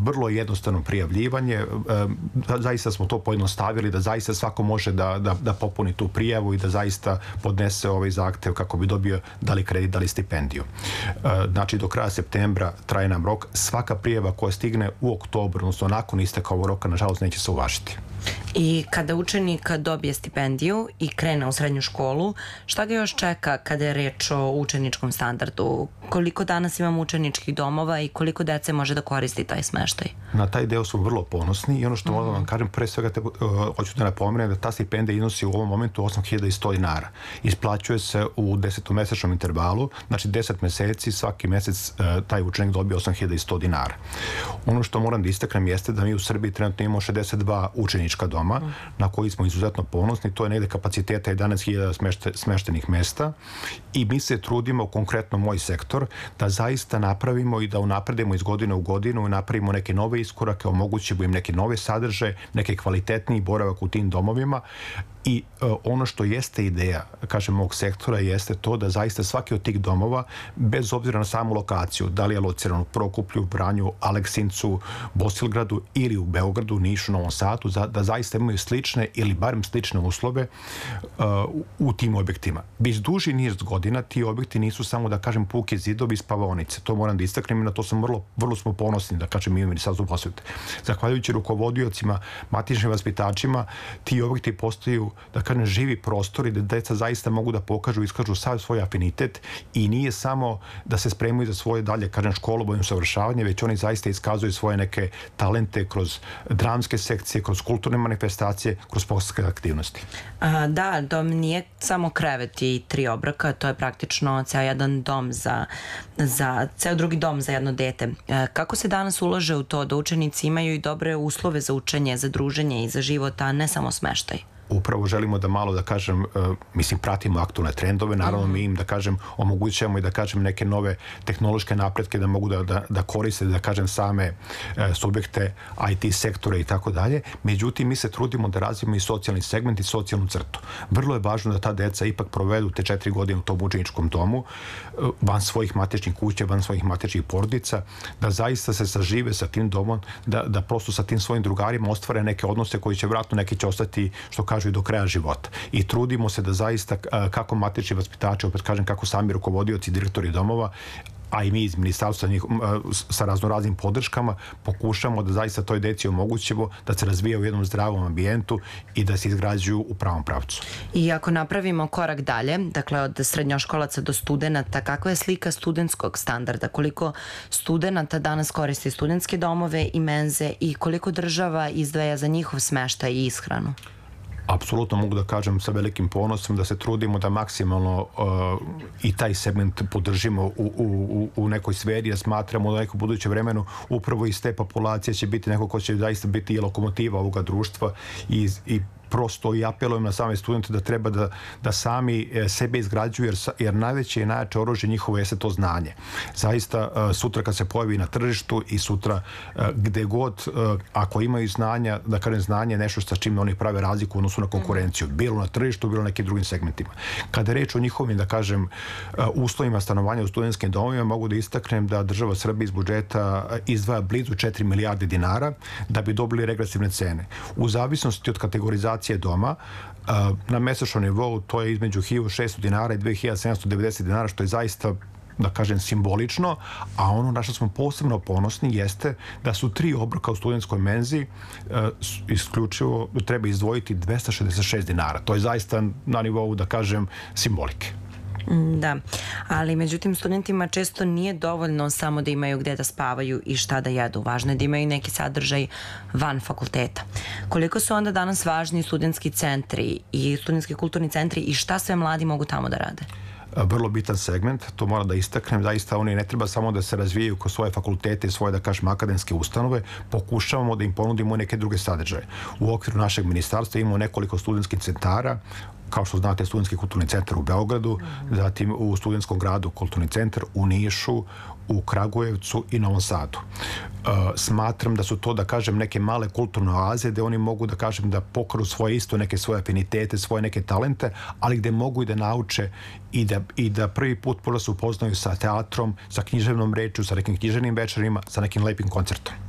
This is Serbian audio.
vrlo jednostavno prijavljivanje, zaista smo to pojednostavili, da zaista svako može da popuni tu prijavu i da zaista podnese ovaj zahtev kako bi dobio da li kredit, da li stipendiju. Znači, do kraja septembra traje nam rok. Svaka prijava koja stigne u oktobru, odnosno nakon isteka ovog roka, nažalost, neće se uvažiti. I kada učenik dobije stipendiju i krene u srednju školu, šta ga još čeka kada je reč o učeničkom standardu? Koliko danas imamo učeničkih domova i koliko dece može da koristi taj smeštaj? Na taj deo smo vrlo ponosni i ono što moram vam kažem, pre svega hoću da napomenem da ta stipendija iznosi u ovom momentu 8.100 dinara. Isplaćuje se u 10-mesečnom intervalu, znači 10 meseci, svaki mesec taj učenik dobije 8.100 dinara. Ono što moram da istaknem jeste da mi u Srbiji trenutno imamo 62 učenička doma na koji smo izuzetno ponosni. To je negde kapaciteta 11.000 smeštenih mesta i mi se trudimo, konkretno moj sektor, da zaista napravimo i da unapredimo iz godine u godinu i napravimo neke nove iskorake, omogućimo im neke nove sadržaje, neke kvalitetniji boravak u tim domovima. I ono što jeste ideja, kažem, mog sektora jeste to da zaista svaki od tih domova, bez obzira na samu lokaciju, da li je lociran u Prokuplju, Vranju, Aleksincu, Bosilgradu ili u Beogradu, Nišu, Novom Sadu, da zaista imaju slične ili barem slične uslove u tim objektima. Bez duži niz godina ti objekti nisu samo, da kažem, puke zidovi i spavaonice. To moram da istaknem i na to sam vrlo smo ponosni, da kažem, mi u Ministarstvu prosvete. Zahvaljujući rukovodiocima, matičnim vaspitačima, ti objekti postaju, da kažem, živi prostor i da deca zaista mogu da pokažu i iskažu sav svoj afinitet i nije samo da se spremaju za svoje dalje, kažem, školovanje, usavršavanje, već oni zaista iskazuju svoje neke talente kroz dramske sekcije, kroz kulturne manifestacije, kroz sportske aktivnosti. Da, dom nije samo krevet i 3 obroka, to je praktično ceo jedan dom ceo drugi dom za jedno dete. Kako se danas ulaže u to da učenici imaju i dobre uslove za učenje, za druženje i za život, a ne samo smeštaj? Upravo želimo da malo, da kažem, mislim, pratimo aktualne trendove, naravno mi im, da kažem, omogućujemo i, da kažem, neke nove tehnološke napretke da mogu da koriste, da kažem, same subjekte IT sektore i tako dalje. Međutim, mi se trudimo da razvijemo i socijalni segment i socijalnu crtu. Vrlo je važno da ta deca ipak provedu te 4 godine u tom učeničkom domu, van svojih matičnih kuća, van svojih matičnih porodica, da zaista se sažive sa tim domom, da prosto sa tim svojim drugarima ostvare neke odnose koji će, vratno, neki će ostati, što kažu, i do kraja života. I trudimo se da zaista, kako matični vaspitači, opet kažem, kako sami rukovodioci, direktori domova, a i mi iz ministarstva sa raznoraznim podrškama pokušamo da zaista toj deci omogućimo da se razvija u jednom zdravom ambijentu i da se izgrađuju u pravom pravcu. I ako napravimo korak dalje, dakle od srednjoškolaca do studenata, kakva je slika studentskog standarda? Koliko studenata danas koristi studentske domove i menze i koliko država izdvaja za njihov smeštaj i ishranu? Apsolutno mogu da kažem sa velikim ponosom da se trudimo da maksimalno i taj segment podržimo u nekoj sferi, jer smatramo da u nekom budućem vremenu upravo iz te populacije će biti neko ko će zaista biti i lokomotiva ovoga društva i prosto i apelujem na same studente da treba da sami sebe izgrađuju, jer najveće i najjače oružje njihovo jeste to znanje. Zaista, sutra kad se pojavi na tržištu i sutra gde god, ako imaju znanja, da kažem, znanje je nešto sa čim oni prave razliku u odnosu na konkurenciju, bilo na tržištu, bilo na nekim drugim segmentima. Kada je reč o njihovim, da kažem, uslovima stanovanja u studentskim domovima, mogu da istaknem da država Srbije iz budžeta izdvaja blizu 4 milijarde dinara da bi dobili regresivne cene. U zavisnosti od kategorizacije doma, na mesečnom nivou to je između 1.600 dinara i 2.790 dinara, što je zaista, da kažem, simbolično, a ono na što smo posebno ponosni jeste da su 3 obroka u studentskoj menzi isključivo treba izdvojiti 266 dinara. To je zaista na nivou, da kažem, simbolike. Da, ali međutim studentima često nije dovoljno samo da imaju gde da spavaju i šta da jedu. Važno je da imaju neki sadržaj van fakulteta. Koliko su onda danas važni studentski centri i studentski kulturni centri i šta sve mladi mogu tamo da rade? Vrlo bitan segment, to moram da istaknem, zaista oni ne treba samo da se razvijaju kroz svoje fakultete i svoje, da kažem, akademske ustanove, pokušavamo da im ponudimo neke druge sadržaje. U okviru našeg ministarstva imamo nekoliko studentskih centara, kao što znate, Studentski kulturni centar u Beogradu, zatim u Studentskom gradu kulturni centar, u Nišu, u Kragujevcu i Novom Sadu. Smatram da su to, da kažem, neke male kulturne oaze gde oni mogu, da kažem, da pokažu svoje isto neke svoje afinitete, svoje neke talente, ali gde mogu i da nauče i da prvi put se upoznaju sa teatrom, sa književnom rečju, sa nekim književnim večerima, sa nekim lepim koncertom.